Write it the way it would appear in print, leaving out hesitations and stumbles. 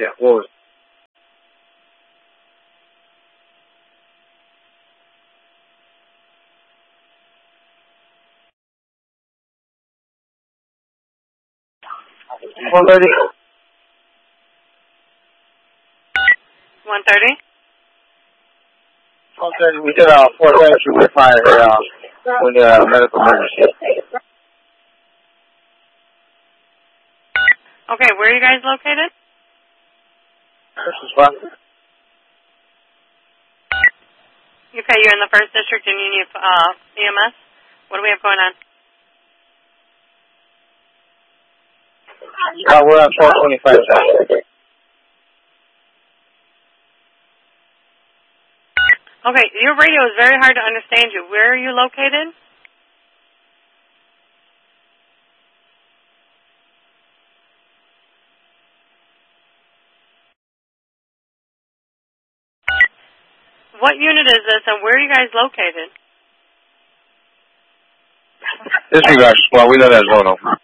Yeah, what was it? $130. 130? 130. We did 430 with fire when medical emergency. Okay, where are you guys located? This is fun. Okay, you're in the 1st District and you need EMS? What do we have going on? We're on 1225 South. Okay, your radio is very hard to understand you. Where are you located? What unit is this and where are you guys located? Disregard, well, we know that's going on.